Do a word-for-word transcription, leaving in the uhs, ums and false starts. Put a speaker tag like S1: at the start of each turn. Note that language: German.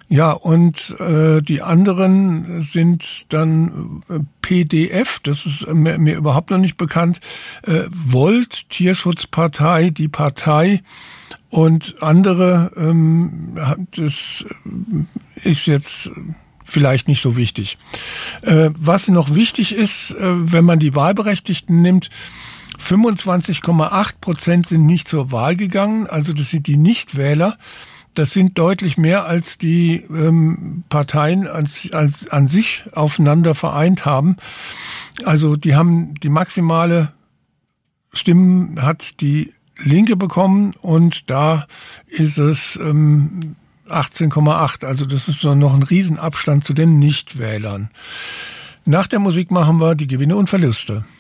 S1: Ja, und äh, die anderen sind dann äh, P D F, das ist mir, mir überhaupt noch nicht bekannt, äh, Volt, Tierschutzpartei, die Partei und andere, ähm, das ist jetzt vielleicht nicht so wichtig. Äh, was noch wichtig ist, äh, wenn man die Wahlberechtigten nimmt, fünfundzwanzig Komma acht Prozent sind nicht zur Wahl gegangen, also das sind die Nichtwähler. Das sind deutlich mehr, als die ähm, Parteien als, als, an sich aufeinander vereint haben. Also die haben die maximale Stimmen hat die Linke bekommen und da ist es ähm, achtzehn Komma acht. Also das ist noch ein Riesenabstand zu den Nichtwählern. Nach der Musik machen wir die Gewinne und Verluste.